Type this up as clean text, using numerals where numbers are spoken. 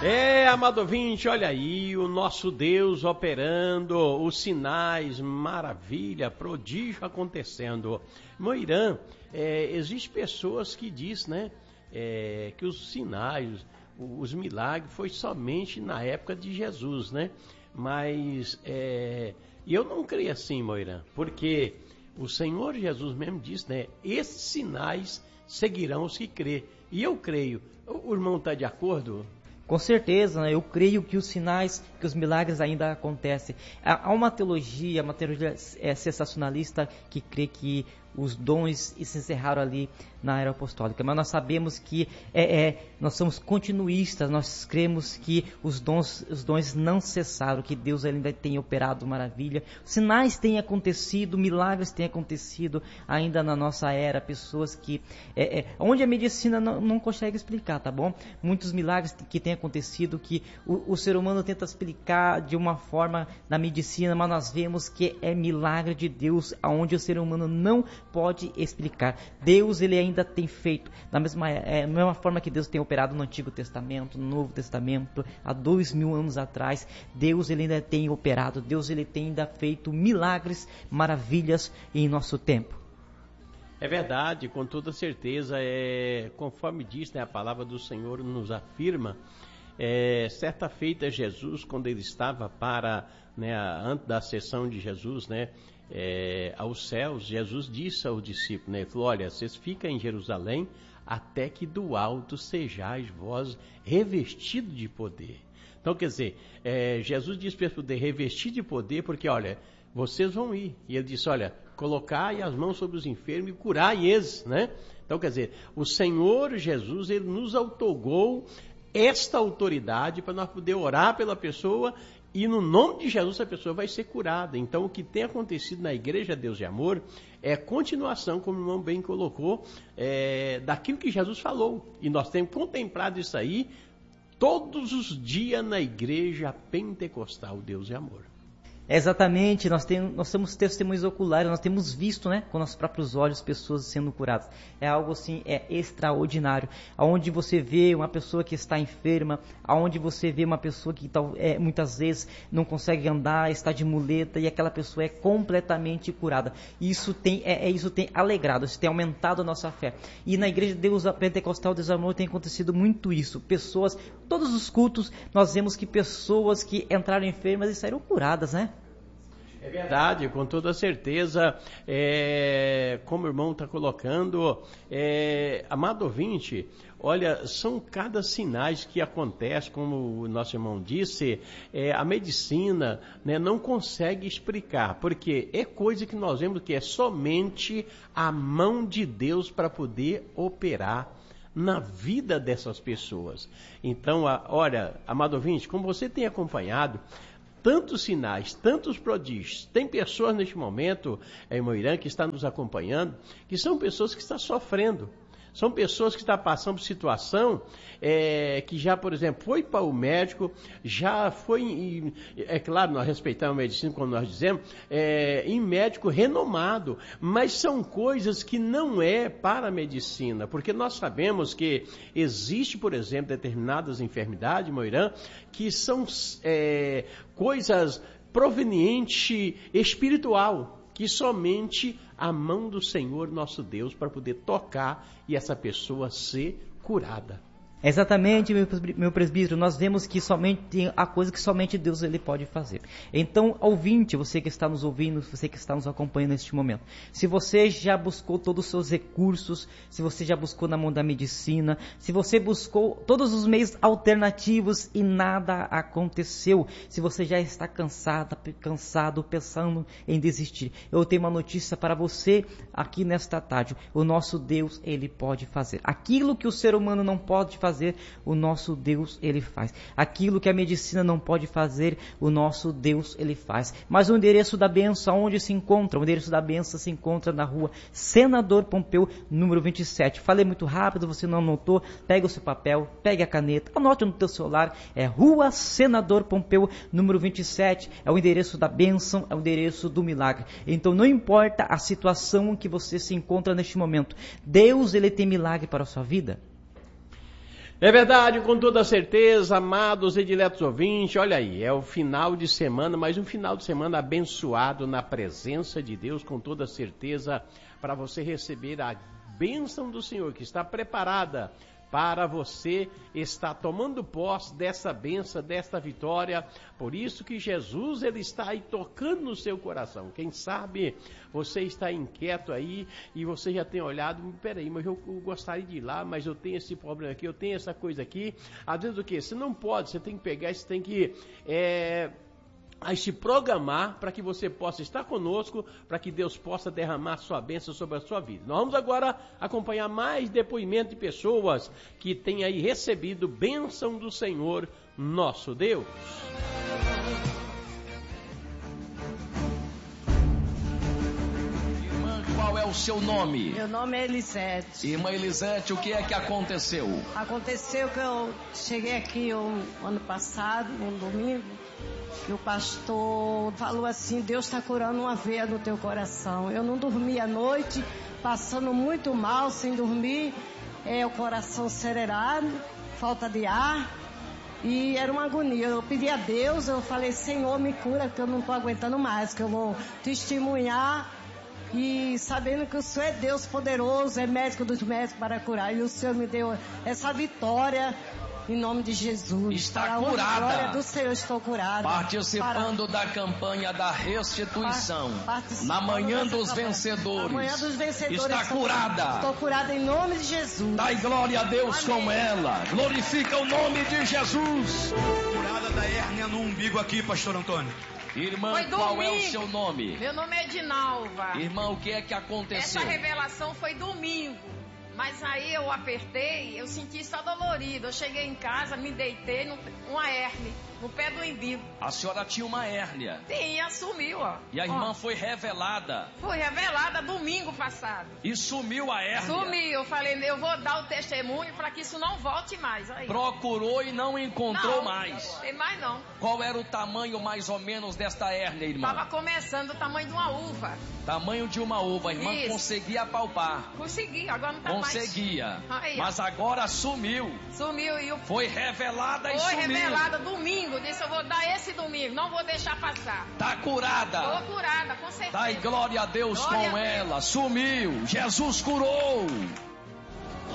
Amado ouvinte, olha aí o nosso Deus operando, os sinais, maravilha, prodígio acontecendo. Moirã, existem pessoas que dizem, né, que os sinais, os milagres foi somente na época de Jesus, né? Mas eu não creio assim, Moirã, porque o Senhor Jesus mesmo disse, né, esses sinais seguirão os que crê. E eu creio. O irmão está de acordo? Com certeza, né? Eu creio que os sinais, que os milagres ainda acontecem. Há uma teologia sensacionalista que crê que os dons se encerraram ali na era apostólica, mas nós sabemos que nós somos continuistas, nós cremos que os dons não cessaram, que Deus ainda tem operado maravilha, sinais têm acontecido, milagres têm acontecido ainda na nossa era, pessoas que, onde a medicina não consegue explicar, tá bom? Muitos milagres que têm acontecido, que o ser humano tenta explicar de uma forma na medicina, mas nós vemos que é milagre de Deus, onde o ser humano não pode explicar. Deus, ele ainda tem feito da mesma forma que Deus tem operado no Antigo Testamento, no Novo Testamento, há 2000 anos atrás. Deus, ele ainda tem operado, Deus, ele tem ainda feito milagres, maravilhas em nosso tempo. É verdade, com toda certeza, conforme diz, né, a palavra do Senhor nos afirma. Certa feita Jesus, quando ele estava antes da ascensão de Jesus, né, aos céus, Jesus disse aos discípulos, né, ele falou, olha, vocês ficam em Jerusalém até que do alto sejais vós revestidos de poder. Então, quer dizer, Jesus disse para eles poder revestir de poder, porque, olha, vocês vão ir. E ele disse, olha, colocai as mãos sobre os enfermos e curai-eles, né? Então, quer dizer, o Senhor Jesus, ele nos outorgou esta autoridade para nós poder orar pela pessoa e no nome de Jesus a pessoa vai ser curada. Então o que tem acontecido na Igreja Deus de Amor é continuação, como o irmão bem colocou, daquilo que Jesus falou. E nós temos contemplado isso aí todos os dias na Igreja Pentecostal Deus de Amor. Exatamente, nós temos testemunhos oculares, nós temos visto, né, com nossos próprios olhos, pessoas sendo curadas. É algo assim, extraordinário. Aonde você vê uma pessoa que está enferma, aonde você vê uma pessoa que muitas vezes não consegue andar, está de muleta, e aquela pessoa é completamente curada. Isso tem alegrado, isso tem aumentado a nossa fé. E na Igreja de Deus Pentecostal Deus Amor tem acontecido muito isso. Pessoas, todos os cultos, nós vemos que pessoas que entraram enfermas e saíram curadas, né? É verdade, com toda certeza, como o irmão está colocando, amado ouvinte, olha, são cada sinais que acontecem, como o nosso irmão disse, a medicina, né, não consegue explicar, porque é coisa que nós vemos que é somente a mão de Deus para poder operar na vida dessas pessoas. Então, olha, amado ouvinte, como você tem acompanhado, tantos sinais, tantos prodígios. Tem pessoas neste momento, em Moirã, que está nos acompanhando, que são pessoas que estão sofrendo. São pessoas que estão passando por situação que já, por exemplo, foi para o médico, já foi, claro, nós respeitamos a medicina, como nós dizemos, em médico renomado, mas são coisas que não é para a medicina, porque nós sabemos que existe, por exemplo, determinadas enfermidades, Moirã, que são coisas provenientes espiritual, que somente a mão do Senhor nosso Deus para poder tocar e essa pessoa ser curada. Exatamente, meu presbítero, nós vemos que somente a coisa que somente Deus ele pode fazer. Então, ouvinte, você que está nos ouvindo, você que está nos acompanhando neste momento, se você já buscou todos os seus recursos, se você já buscou na mão da medicina, se você buscou todos os meios alternativos e nada aconteceu, se você já está cansado, pensando em desistir, eu tenho uma notícia para você aqui nesta tarde. O nosso Deus, ele pode fazer aquilo que o ser humano não pode fazer, o nosso Deus, ele faz. Aquilo que a medicina não pode fazer, o nosso Deus, ele faz. Mas o endereço da bênção, onde se encontra? O endereço da bênção se encontra na rua Senador Pompeu, número 27. Falei muito rápido, você não anotou? Pega o seu papel, pega a caneta, anote no teu celular. É rua Senador Pompeu, número 27. É o endereço da bênção, é o endereço do milagre. Então não importa a situação em que você se encontra neste momento. Deus, ele tem milagre para a sua vida. É verdade, com toda certeza, amados e diletos ouvintes, olha aí, é o final de semana, mas um final de semana abençoado na presença de Deus, com toda certeza, para você receber a bênção do Senhor, que está preparada para você estar tomando posse dessa bênção, desta vitória. Por isso que Jesus, ele está aí tocando no seu coração. Quem sabe você está inquieto aí e você já tem olhado, peraí, mas eu gostaria de ir lá, mas eu tenho esse problema aqui, eu tenho essa coisa aqui. Às vezes o quê? Você não pode, você tem que pegar, você tem que a se programar para que você possa estar conosco, para que Deus possa derramar sua bênção sobre a sua vida. Nós vamos agora acompanhar mais depoimentos de pessoas que têm aí recebido bênção do Senhor, nosso Deus. Irmã, qual é o seu nome? Meu nome é Elisete. Irmã Elisete, o que é que aconteceu? Aconteceu que eu cheguei aqui ano passado, um domingo, e o pastor falou assim: Deus está curando uma veia no teu coração. Eu não dormi à noite, passando muito mal, sem dormir, o coração acelerado, falta de ar, e era uma agonia. Eu pedi a Deus, eu falei: Senhor, me cura, que eu não estou aguentando mais, que eu vou testemunhar, e sabendo que o Senhor é Deus poderoso, é médico dos médicos para curar, e o Senhor me deu essa vitória. Em nome de Jesus. Está curada. Glória do Senhor, estou curada. Participando da campanha da restituição. Na manhã dos vencedores. Na manhã dos vencedores. Está curada. Estou curada em nome de Jesus. Dai glória a Deus. Amém. Com ela. Glorifica o nome de Jesus. Curada da hérnia no umbigo aqui, pastor Antônio. Irmã, qual é o seu nome? Meu nome é Dinalva. Irmã, o que é que aconteceu? Essa revelação foi domingo. Mas aí eu apertei, eu senti só dolorido. Eu cheguei em casa, me deitei numa hérnia, no pé do umbigo. A senhora tinha uma hérnia? Tinha, sumiu, ó. E a irmã foi revelada? Foi revelada domingo passado. E sumiu a hérnia? Sumiu, eu falei, eu vou dar o testemunho para que isso não volte mais. Aí. Procurou e não encontrou mais? Não, tem mais não. Qual era o tamanho mais ou menos desta hérnia, irmã? Estava começando o tamanho de uma uva. Tamanho de uma uva, a irmã Isso. Conseguia palpar? Consegui, agora não tá mais. Conseguia, aí, mas agora sumiu. Sumiu e foi revelada e sumiu. Foi revelada domingo, disse eu vou dar esse domingo, não vou deixar passar. Tá curada. Tô curada, com certeza. Dai glória a Deus glória com a Deus. Ela, sumiu, Jesus curou.